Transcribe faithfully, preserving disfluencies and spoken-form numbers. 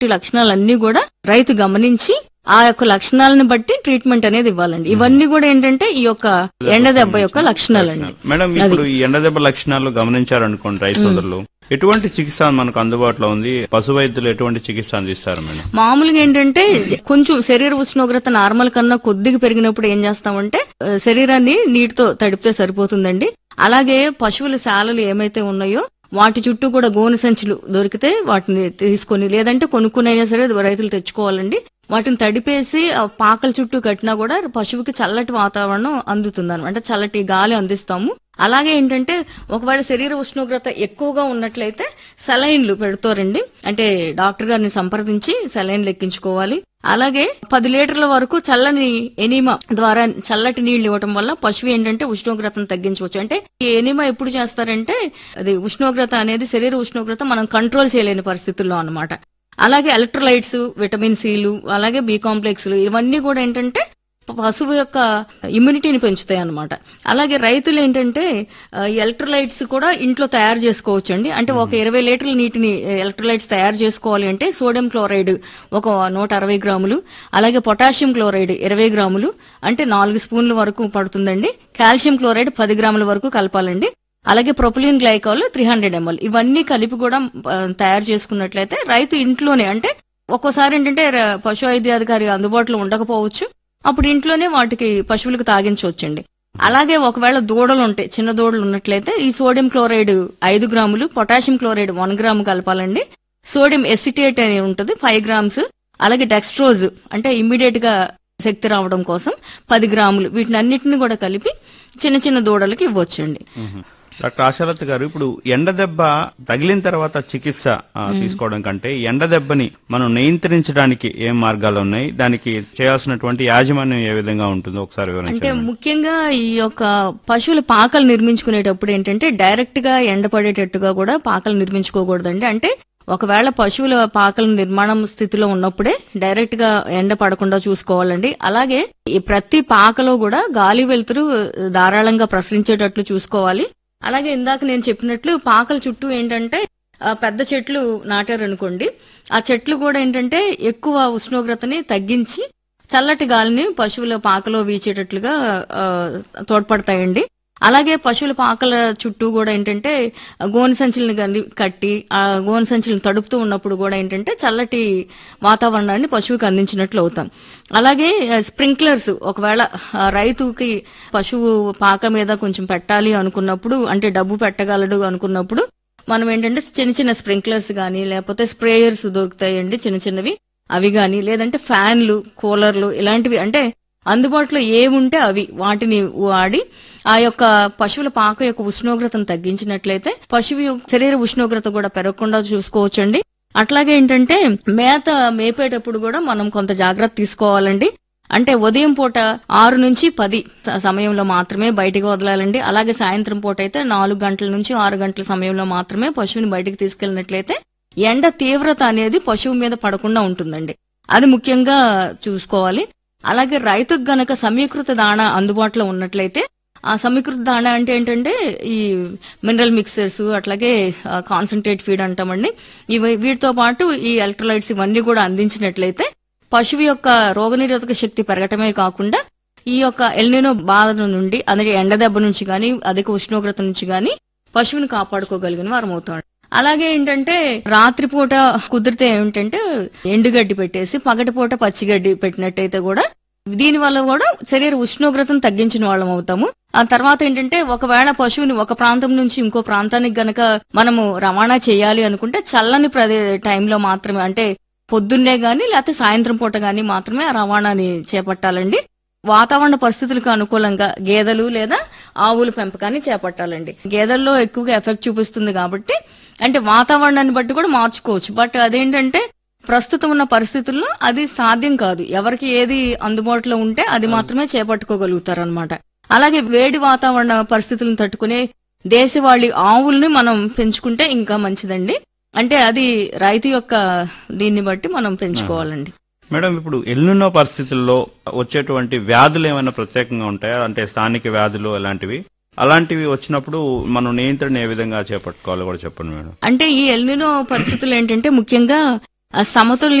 లక్షణాలన్నీ కూడా రైతు గమనించి ఆ యొక్క లక్షణాలను బట్టి ట్రీట్మెంట్ అనేది ఇవ్వాలండి. ఇవన్నీ కూడా ఏంటంటే ఈ యొక్క ఎండ దెబ్బ యొక్క లక్షణాలండి. మేడం, ఇప్పుడు ఈ ఎండ దెబ్బ లక్షణాలు గమనించారనుకోండి రైతు సోదరులు, ఎటువంటి చికిత్స మనకు అందుబాటులో ఉంది? పశు వైద్యులు ఎటువంటి చికిత్స అందిస్తారు మేడం? మామూలుగా ఏంటంటే కొంచెం శరీర ఉష్ణోగ్రత నార్మల్ కన్నా కొద్దిగా పెరిగినప్పుడు ఏం చేస్తామంటే శరీరాన్ని నీటితో తడిపితే సరిపోతుందండి. అలాగే పశువుల శాలలు ఏమైతే ఉన్నాయో వాటి చుట్టూ కూడా గోనె సంచులు దొరికితే వాటిని తీసుకొని, లేదంటే కొనుక్కునైనా సరే రైతులు తెచ్చుకోవాలండి. వాటిని తడిపేసి పాకల చుట్టూ కట్టినా కూడా పశువుకి చల్లటి వాతావరణం అందుతుంది అనమాట, అంటే చల్లటి గాలి అందిస్తాము. అలాగే ఏంటంటే ఒకవేళ శరీర ఉష్ణోగ్రత ఎక్కువగా ఉన్నట్లయితే సెలైన్లు పెడతారండి, అంటే డాక్టర్ గారిని సంప్రదించి సెలైన్లు ఎక్కించుకోవాలి. అలాగే పది లీటర్ల వరకు చల్లని ఎనిమా ద్వారా చల్లటి నీళ్లు ఇవ్వటం వల్ల పశువు ఏంటంటే ఉష్ణోగ్రతను తగ్గించవచ్చు. అంటే ఈ ఎనిమా ఎప్పుడు చేస్తారంటే అది ఉష్ణోగ్రత అనేది శరీర ఉష్ణోగ్రత మనం కంట్రోల్ చేయలేని పరిస్థితుల్లో అన్నమాట. అలాగే ఎలక్ట్రోలైట్స్, విటమిన్ సిలు, అలాగే బి కాంప్లెక్స్లు ఇవన్నీ కూడా ఏంటంటే పశువు యొక్క ఇమ్యూనిటీని పెంచుతాయి అన్నమాట. అలాగే రైతులు ఏంటంటే ఎలక్ట్రోలైట్స్ కూడా ఇంట్లో తయారు చేసుకోవచ్చు అండి. అంటే ఒక ఇరవై లీటర్ల నీటిని ఎలక్ట్రోలైట్స్ తయారు చేసుకోవాలి అంటే సోడియం క్లోరైడ్ ఒక నూట అరవై గ్రాములు, అలాగే పొటాషియం క్లోరైడ్ ఇరవై గ్రాములు అంటే నాలుగు స్పూన్ల వరకు పడుతుందండి. కాల్షియం క్లోరైడ్ పది గ్రాముల వరకు కలపాలండి. అలాగే propylene glycol three hundred ML ఇవన్నీ కలిపి కూడా తయారు చేసుకున్నట్లయితే రైతు ఇంట్లోనే, అంటే ఒక్కోసారి ఏంటంటే పశు వైద్యాధికారి అందుబాటులో ఉండకపోవచ్చు, అప్పుడు ఇంట్లోనే వాటికి పశువులకు తాగించవచ్చండి. అలాగే ఒకవేళ దూడలు ఉంటే, చిన్న దూడలు ఉన్నట్లయితే ఈ సోడియం క్లోరైడ్ ఐదు గ్రాములు, పొటాషియం క్లోరైడ్ వన్ గ్రాము కలపాలండి. సోడియం ఎసిటేట్ అని ఉంటుంది ఫైవ్ గ్రామ్స్, అలాగే డెక్స్ట్రోజ్ అంటే ఇమ్మీడియట్ గా శక్తి రావడం కోసం పది గ్రాములు, వీటిని అన్నిటిని కూడా కలిపి చిన్న చిన్న దూడలకి ఇవ్వచ్చండి. డాక్టర్ ఆశాలత గారు, ఇప్పుడు ఎండ దెబ్బ తగిలిన తర్వాత చికిత్స తీసుకోవడం కంటే ఎండ దెబ్బని మనం నియంత్రించడానికి ఏం మార్గాలు ఉన్నాయి, దానికి చేయాల్సినటువంటి యాజమాన్యం ఏ విధంగా ఉంటుందో ఒకసారి వివరించండి. అంటే ముఖ్యంగా ఈ యొక్క పశువుల పాకలు నిర్మించుకునేటప్పుడు ఏంటంటే డైరెక్ట్ గా ఎండ పడేటట్టుగా కూడా పాకలు నిర్మించుకోకూడదండి. అంటే ఒకవేళ పశువుల పాకల నిర్మాణం స్థితిలో ఉన్నప్పుడే డైరెక్ట్ గా ఎండ పడకుండా చూసుకోవాలండి. అలాగే ఈ ప్రతి పాకలో కూడా గాలి వెలుతురు ధారాళంగా ప్రసరించేటట్లు చూసుకోవాలి. అలాగే ఇందాక నేను చెప్పినట్లు పాకల చుట్టూ ఏంటంటే పెద్ద చెట్లు నాటారనుకోండి, ఆ చెట్లు కూడా ఏంటంటే ఎక్కువ ఉష్ణోగ్రతని తగ్గించి చల్లటి గాలిని పశువుల పాకలో వీచేటట్లుగా తోడ్పడతాయండి. అలాగే పశువుల పాకల చుట్టూ కూడా ఏంటంటే గోనె సంచులను కట్టి ఆ గోనె సంచులను తడుపుతూ ఉన్నప్పుడు కూడా ఏంటంటే చల్లటి వాతావరణాన్ని పశువుకి అందించినట్లు అవుతాం. అలాగే స్ప్రింక్లర్స్ ఒకవేళ రైతుకి పశువు పాక మీద కొంచెం పెట్టాలి అనుకున్నప్పుడు, అంటే డబ్బు పెట్టగలడు అనుకున్నప్పుడు మనం ఏంటంటే చిన్న చిన్న స్ప్రింక్లర్స్ గానీ లేకపోతే స్ప్రేయర్స్ దొరుకుతాయండి చిన్న చిన్నవి, అవి గాని, లేదంటే ఫ్యాన్లు, కూలర్లు ఇలాంటివి, అంటే అందుబాటులో ఏముంటే అవి వాటిని వాడి ఆ యొక్క పశువుల పాక యొక్క ఉష్ణోగ్రతను తగ్గించినట్లయితే పశువు శరీర ఉష్ణోగ్రత కూడా పెరగకుండా చూసుకోవచ్చండి. అట్లాగే ఏంటంటే మేత మేపేటప్పుడు కూడా మనం కొంత జాగ్రత్త తీసుకోవాలండి. అంటే ఉదయం పూట ఆరు నుంచి పది సమయంలో మాత్రమే బయటికి వదలాలండి. అలాగే సాయంత్రం పూట అయితే నాలుగు గంటల నుంచి ఆరు గంటల సమయంలో మాత్రమే పశువుని బయటికి తీసుకెళ్లినట్లయితే ఎండ తీవ్రత అనేది పశువు మీద పడకుండా ఉంటుందండి. అది ముఖ్యంగా చూసుకోవాలి. అలాగే రైతుకు గనక సమీకృత దాణా అందుబాటులో ఉన్నట్లయితే, ఆ సమీకృత దాణా అంటే ఏంటంటే ఈ మినరల్ మిక్సర్స్, అట్లాగే కాన్సన్ట్రేట్ ఫీడ్ అంటామండి, ఇవి వీటితో పాటు ఈ ఎలక్ట్రోలైట్స్ ఇవన్నీ కూడా అందించినట్లయితే పశువు యొక్క రోగనిరోధక శక్తి పెరగటమే కాకుండా ఈ యొక్క ఎల్నినో బాధ నుండి, అలాగే ఎండ దెబ్బ నుంచి గాని అధిక ఉష్ణోగ్రత నుంచి గాని పశువుని కాపాడుకోగలిగిన వారం అవుతాం. అలాగే ఏంటంటే రాత్రిపూట కుదిరితే ఏంటంటే ఎండుగడ్డి పెట్టేసి పగటిపూట పచ్చిగడ్డి పెట్టినట్టయితే కూడా దీని వల్ల కూడా శరీర ఉష్ణోగ్రతను తగ్గించిన వాళ్ళం అవుతాము. ఆ తర్వాత ఏంటంటే ఒకవేళ పశువుని ఒక ప్రాంతం నుంచి ఇంకో ప్రాంతానికి గనక మనము రవాణా చేయాలి అనుకుంటే చల్లని ప్రదే టైంలో మాత్రమే, అంటే పొద్దున్నే గాని లేకపోతే సాయంత్రం పూట గాని మాత్రమే ఆ రవాణాని చేపట్టాలండి. వాతావరణ పరిస్థితులకు అనుకూలంగా గేదెలు లేదా ఆవుల పెంపకాన్ని చేపట్టాలండి. గేదెల్లో ఎక్కువగా ఎఫెక్ట్ చూపిస్తుంది కాబట్టి అంటే వాతావరణాన్ని బట్టి కూడా మార్చుకోవచ్చు. బట్ అదేంటంటే ప్రస్తుతం ఉన్న పరిస్థితుల్లో అది సాధ్యం కాదు. ఎవరికి ఏది అందుబాటులో ఉంటే అది మాత్రమే చేపట్టుకోగలుగుతారు అనమాట. అలాగే వేడి వాతావరణ పరిస్థితులను తట్టుకునే దేశవాళీ ఆవుల్ని మనం పెంచుకుంటే ఇంకా మంచిదండి. అంటే అది రైతు యొక్క దీన్ని బట్టి మనం పెంచుకోవాలండి. మేడం, ఇప్పుడు ఎల్నినో పరిస్థితుల్లో వచ్చేటువంటి వ్యాధులు ఏమైనా ప్రత్యేకంగా ఉంటాయా? అంటే స్థానిక వ్యాధులు అలాంటివి అలాంటివి వచ్చినప్పుడు మనం నియంత్రణ ఏ విధంగా చేపట్టుకోవాలో కూడా చెప్పండి మేడం. అంటే ఈ ఎల్నినో పరిస్థితులు ఏంటంటే ముఖ్యంగా ఆ సమతుల్య